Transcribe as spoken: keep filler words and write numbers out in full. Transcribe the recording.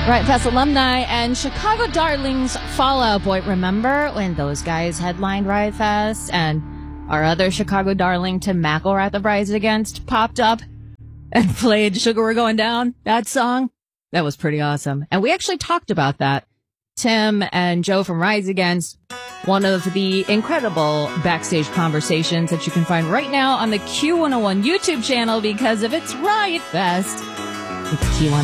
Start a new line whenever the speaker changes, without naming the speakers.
Riot Fest alumni and Chicago Darlings Fall Out Boy. Remember when those guys headlined Riot Fest and our other Chicago darling, Tim McElrath of Rise Against, popped up and played Sugar We're Going Down? That song? That was pretty awesome. And we actually talked about that. Tim and Joe from Rise Against, one of the incredible backstage conversations that you can find right now on the Q one oh one YouTube channel because of its Riot Fest. It's Q one oh one.